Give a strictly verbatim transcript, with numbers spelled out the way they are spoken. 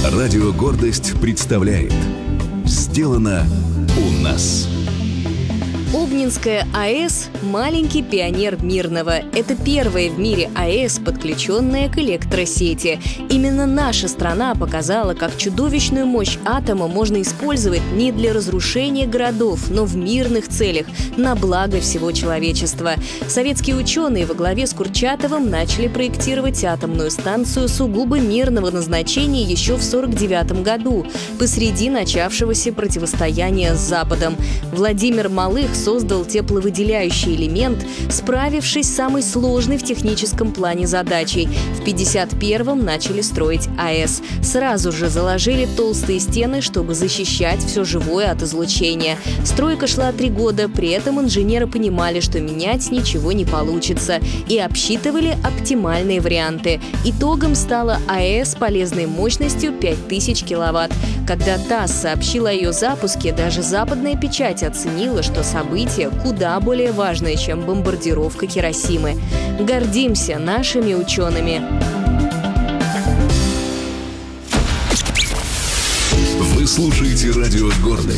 Радио «Гордость» представляет «Сделано у нас». Обнинская АЭС – маленький пионер Мирного. Это первая в мире АЭС, подключенная к электросети. Именно наша страна показала, как чудовищную мощь атома можно использовать не для разрушения городов, но в мирных целях, на благо всего человечества. Советские ученые во главе с Курчатовым начали проектировать атомную станцию сугубо мирного назначения еще в сорок девятом году, посреди начавшегося противостояния с Западом. Владимир Малых создал тепловыделяющий элемент, справившись с самой сложной в техническом плане задачей. В пятьдесят первом начали строить АЭС. Сразу же заложили толстые стены, чтобы защищать все живое от излучения. Стройка шла три года, при этом инженеры понимали, что менять ничего не получится, и обсчитывали оптимальные варианты. Итогом стала АЭС полезной мощностью пять тысяч киловатт. Когда ТАСС сообщила о ее запуске, даже западная печать оценила, что событие куда более важное, чем бомбардировка Хиросимы. Гордимся нашими учеными. Вы слушаете радио «Гордость».